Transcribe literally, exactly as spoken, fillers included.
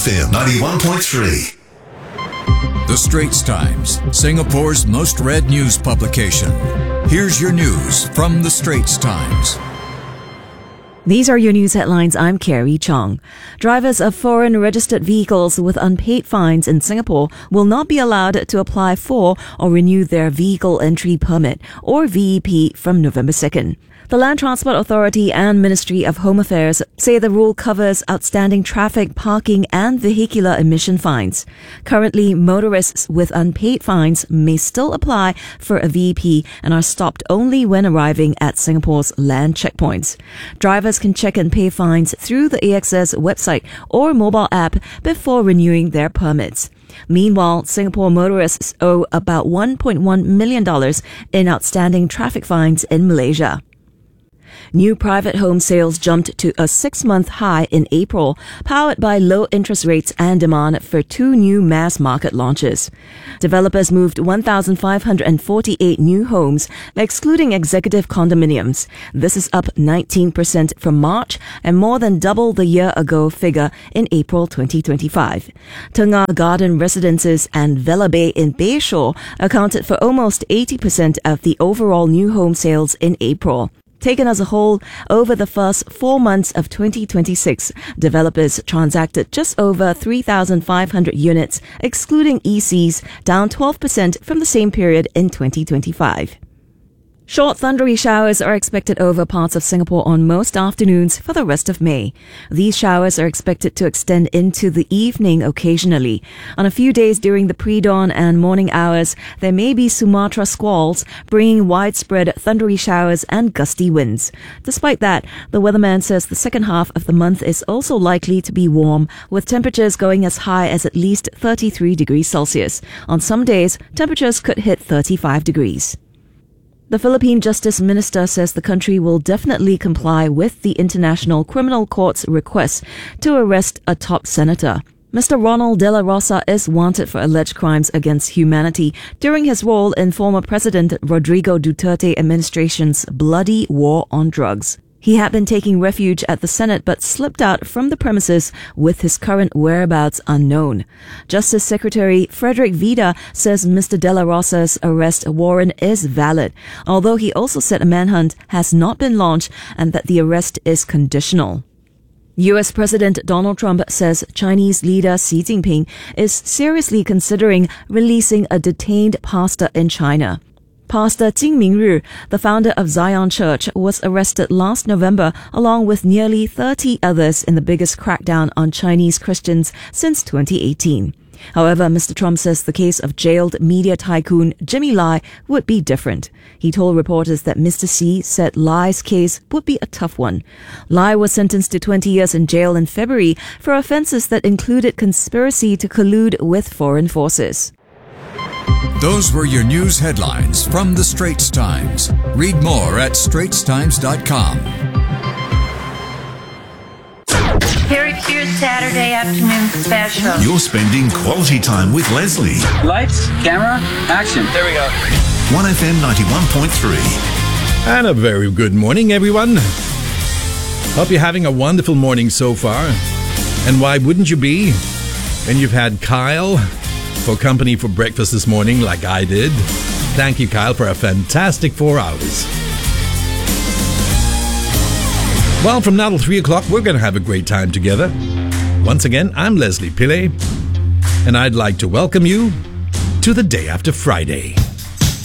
F M ninety-one point three. The Straits Times, Singapore's most read news publication. Here's your news from The Straits Times. These are your news headlines. I'm Carrie Chong. Drivers of foreign registered vehicles with unpaid fines in Singapore will not be allowed to apply for or renew their vehicle entry permit, or V E P, from November second. The Land Transport Authority and Ministry of Home Affairs say the rule covers outstanding traffic, parking and vehicular emission fines. Currently, motorists with unpaid fines may still apply for a V E P and are stopped only when arriving at Singapore's land checkpoints. Drivers can check and pay fines through the A X S website or mobile app before renewing their permits. Meanwhile, Singapore motorists owe about one point one million dollars in outstanding traffic fines in Malaysia. New private home sales jumped to a six-month high in April, powered by low interest rates and demand for two new mass market launches. Developers moved one thousand five hundred forty-eight new homes, excluding executive condominiums. This is up nineteen percent from March and more than double the year-ago figure in April twenty twenty-five. Tengah Garden Residences and Villa Bay in Bayshore accounted for almost eighty percent of the overall new home sales in April. Taken as a whole, over the first four months of twenty twenty-six, developers transacted just over three thousand five hundred units, excluding E Cs, down twelve percent from the same period in twenty twenty-five. Short thundery showers are expected over parts of Singapore on most afternoons for the rest of May. These showers are expected to extend into the evening occasionally. On a few days during the pre-dawn and morning hours, there may be Sumatra squalls, bringing widespread thundery showers and gusty winds. Despite that, the weatherman says the second half of the month is also likely to be warm, with temperatures going as high as at least thirty-three degrees Celsius. On some days, temperatures could hit thirty-five degrees. The Philippine Justice Minister says the country will definitely comply with the International Criminal Court's request to arrest a top senator. Mister Ronald De La Rosa is wanted for alleged crimes against humanity during his role in former President Rodrigo Duterte administration's bloody war on drugs. He had been taking refuge at the Senate but slipped out from the premises with his current whereabouts unknown. Justice Secretary Frederick Vida says Mister De La Rosa's arrest warrant is valid, although he also said a manhunt has not been launched and that the arrest is conditional. U S President Donald Trump says Chinese leader Xi Jinping is seriously considering releasing a detained pastor in China. Pastor Jing Mingru, the founder of Zion Church, was arrested last November along with nearly thirty others in the biggest crackdown on Chinese Christians since twenty eighteen. However, Mister Trump says the case of jailed media tycoon Jimmy Lai would be different. He told reporters that Mister Xi said Lai's case would be a tough one. Lai was sentenced to twenty years in jail in February for offenses that included conspiracy to collude with foreign forces. Those were your news headlines from The Straits Times. Read more at straits times dot com. Harry Pierce Saturday afternoon special. You're spending quality time with Leslie. Lights, camera, action. There we go. one F M ninety-one point three. And a very good morning, everyone. Hope you're having a wonderful morning so far. And why wouldn't you be? And you've had Kyle for company for breakfast this morning like I did. Thank you, Kyle, for a fantastic four hours. Well, from now till three o'clock, we're going to have a great time together. Once again, I'm Leslie Pillay, and I'd like to welcome you to the day after Friday.